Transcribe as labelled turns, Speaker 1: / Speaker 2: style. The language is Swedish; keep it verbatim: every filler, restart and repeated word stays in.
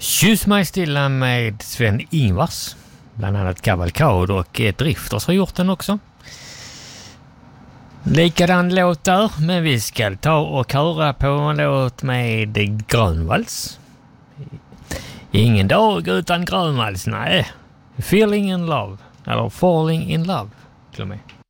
Speaker 1: Kyss mig stilla med Sven-Ingvars. Bland annat Kavalkad och Drifters har gjort den också. Likadan låt där, men vi ska ta och köra på en låt med Grönvalls. Ingen dag utan Grönvalls, nej. Feeling in love, eller falling in love till och med.